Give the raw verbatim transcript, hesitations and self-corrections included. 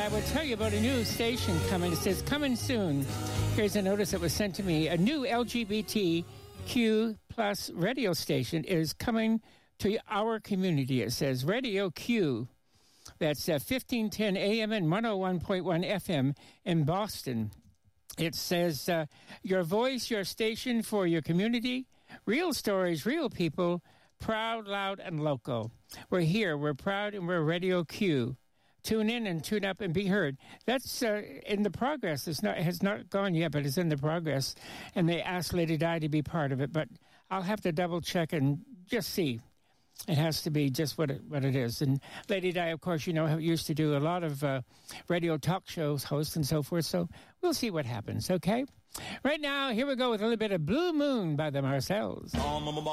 I will tell you about a new station coming. It says, coming soon. Here's a notice that was sent to me. A new L G B T Q plus radio station is coming to our community. It says Radio Q. That's uh, fifteen ten A M and one oh one point one F M in Boston. It says, uh, your voice, your station for your community, real stories, real people, proud, loud, and local. We're here, we're proud, and we're Radio Q. Tune in and tune up and be heard. That's uh, in the progress. It's not, it has not gone yet, but it's in the progress. And they asked Lady Di to be part of it, but I'll have to double check and just see. It has to be just what it, what it is. And Lady Di, of course, you know, used to do a lot of uh, radio talk shows, hosts and so forth. So we'll see what happens, okay? Right now, here we go with a little bit of Blue Moon by the Marcells.